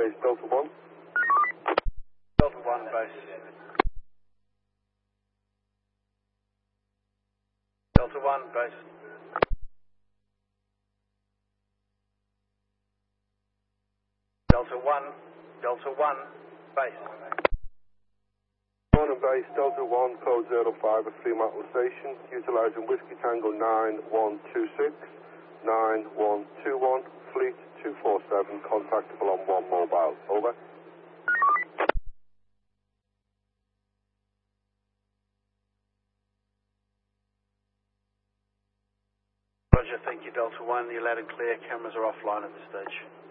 base, Delta 1. Delta 1 base. Delta 1 base. Delta 1, Delta 1 base. Morning base, Delta 1, code 05 at Fremantle Station, utilising Whiskey Tango 9126, 9121, fleet 247, contactable on 1 mobile, over. Roger, thank you Delta 1, you're loud and clear, cameras are offline at this stage.